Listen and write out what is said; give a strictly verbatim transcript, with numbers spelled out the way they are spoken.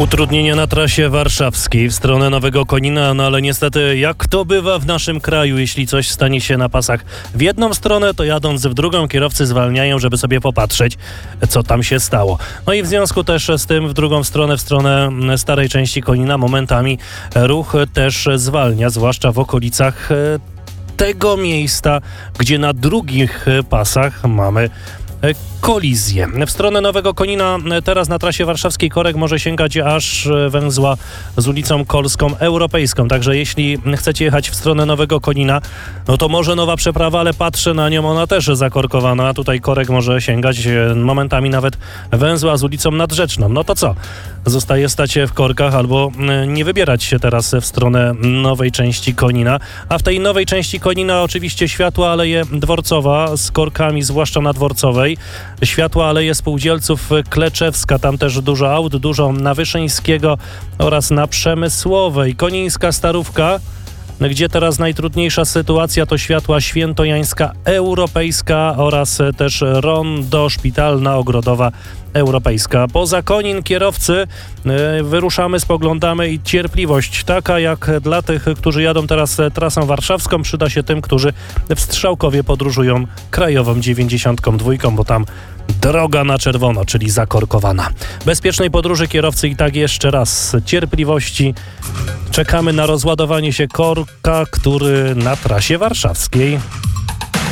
Utrudnienia na trasie warszawskiej w stronę Nowego Konina, no ale niestety jak to bywa w naszym kraju, jeśli coś stanie się na pasach w jedną stronę, to jadąc w drugą kierowcy zwalniają, żeby sobie popatrzeć, co tam się stało. No i w związku też z tym w drugą stronę, w stronę starej części Konina momentami ruch też zwalnia, zwłaszcza w okolicach tego miejsca, gdzie na drugich pasach mamy kolizję. W stronę Nowego Konina teraz na trasie warszawskiej korek może sięgać aż węzła z ulicą Kolską Europejską. Także jeśli chcecie jechać w stronę Nowego Konina, no to może nowa przeprawa, ale patrzę na nią, ona też zakorkowana. A tutaj korek może sięgać momentami nawet węzła z ulicą Nadrzeczną. No to co? Zostaje stać w korkach albo nie wybierać się teraz w stronę nowej części Konina. A w tej nowej części Konina oczywiście światła aleje Dworcowa z korkami, zwłaszcza na Dworcowej. Światła aleje Spółdzielców Kleczewska, tam też dużo aut, dużo na Wyszyńskiego oraz na Przemysłowej. Konińska Starówka, gdzie teraz najtrudniejsza sytuacja to światła Świętojańska Europejska oraz też rondo Szpitalna Ogrodowa Europejska. Poza Konin kierowcy yy, wyruszamy, spoglądamy i cierpliwość taka jak dla tych, którzy jadą teraz trasą warszawską, przyda się tym, którzy w Strzałkowie podróżują krajową dziewięćdziesiątką dwójką, bo tam droga na czerwono, czyli zakorkowana. Bezpiecznej podróży kierowcy i tak jeszcze raz cierpliwości. Czekamy na rozładowanie się korka, który na trasie warszawskiej.